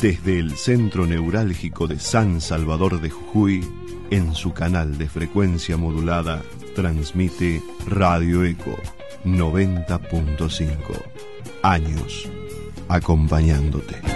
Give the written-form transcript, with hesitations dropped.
Desde el centro neurálgico de San Salvador de Jujuy, en su canal de frecuencia modulada, transmite Radio Eco 90.5. Años acompañándote.